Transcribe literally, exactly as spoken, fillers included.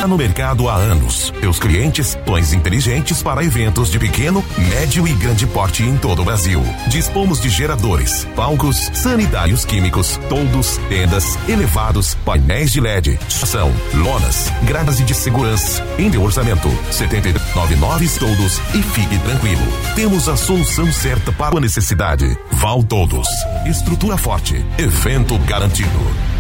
No mercado há anos. Teus clientes, pões inteligentes para eventos de pequeno, médio e grande porte em todo o Brasil. Dispomos de geradores, palcos, sanitários químicos, toldos, tendas, elevados, painéis de L E D, ação, lonas, grades de segurança, em orçamento, setenta e nove nove Toldos e fique tranquilo. Temos a solução certa para a necessidade. Val Toldos. Estrutura forte. Evento garantido.